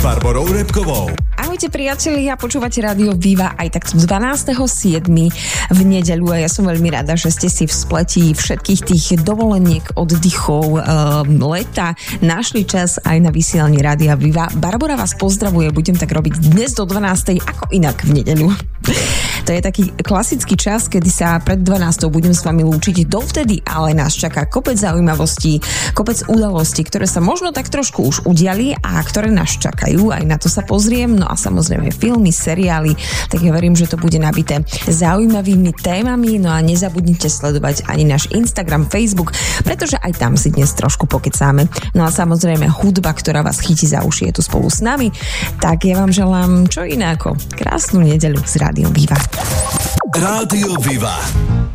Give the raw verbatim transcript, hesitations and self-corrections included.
Barborou Repkovou. Ahojte priatelia, počúvate Rádio Viva aj tak dvanásteho siedmeho v nedeľu a ja som veľmi rada, že ste si v spletí všetkých tých dovoleniek, oddychov, um, leta našli čas aj na vysielanie Rádia Viva. Barbora vás pozdravuje, budem tak robiť dnes do dvanástej, ako inak v nedeľu. To je taký klasický čas, kedy sa pred dvanástou budem s vami lúčiť. Dovtedy ale nás čaká kopec zaujímavostí, kopec udalostí, ktoré sa možno tak trošku už udiali a ktoré nás čakajú. Aj na to sa pozriem. No a samozrejme filmy, seriály. Tak ja verím, že to bude nabité zaujímavými témami. No a nezabudnite sledovať ani náš Instagram, Facebook, pretože aj tam si dnes trošku pokecáme. No a samozrejme hudba, ktorá vás chytí za uši, je tu spolu s nami. Tak ja vám želám čo iné ako krásnu nedeľu s Rádiom Viva. Rádio Viva.